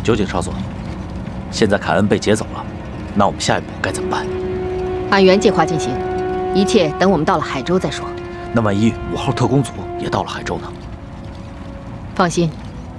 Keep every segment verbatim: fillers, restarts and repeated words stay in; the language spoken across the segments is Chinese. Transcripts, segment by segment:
究竟，少佐，现在凯恩被劫走了，那我们下一步该怎么办？ 按原计划进行，一切等我们到了海州再说。 那万一五号特工组也到了海州呢？ 放心，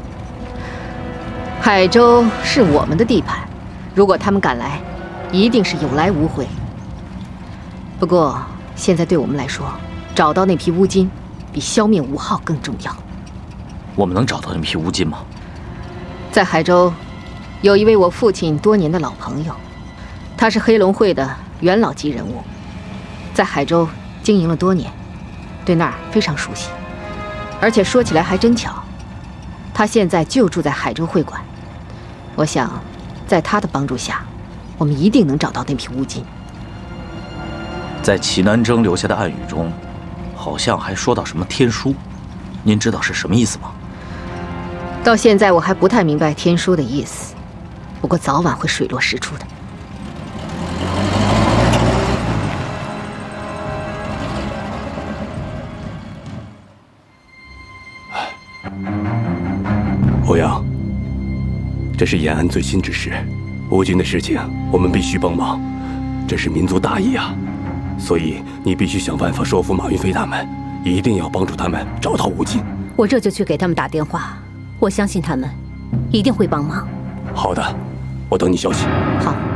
海州是我们的地盘，如果他们赶来，一定是有来无回。不过现在对我们来说，找到那批乌金比消灭五号更重要。 我们能找到那批乌金吗？ 在海州，有一位我父亲多年的老朋友，他是黑龙会的元老级人物，在海州经营了多年，对那儿非常熟悉。而且说起来还真巧，他现在就住在海州会馆。我想，在他的帮助下，我们一定能找到那批乌金。 在齐南征留下的暗语中，好像还说到什么天书，您知道是什么意思吗？ 到现在我还不太明白天书的意思，不过早晚会水落石出的。 欧阳，这是延安最新指示，乌军的事情我们必须帮忙，这是民族大义啊！所以你必须想办法说服马云飞他们，一定要帮助他们找到乌金。 我这就去给他们打电话，我相信他们一定会帮忙。 好的，我等你消息。 好。